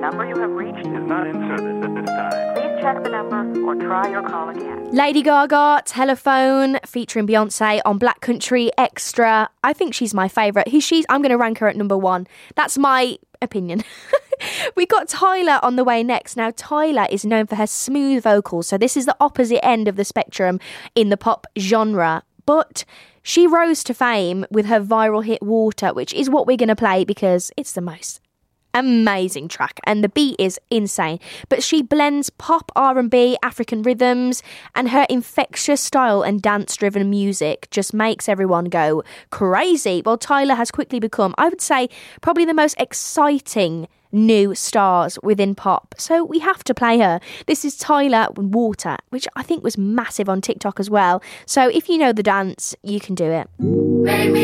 number you have reached is not in service at this time. Please check the number or try your call again. Lady Gaga, Telephone, featuring Beyonce on Black Country Extra. I think she's my favourite. I'm going to rank her at number 1. That's my opinion. We got Tyler on the way next. Now, Tyler is known for her smooth vocals, so this is the opposite end of the spectrum in the pop genre. But she rose to fame with her viral hit Water, which is what we're going to play because it's the most amazing track and the beat is insane. But she blends pop, R&B, African rhythms, and her infectious style and dance-driven music just makes everyone go crazy. Well, Tyler has quickly become, I would say, probably the most exciting new stars within pop. So we have to play her. This is Tyler Water, which I think was massive on TikTok as well. So if you know the dance, you can do it.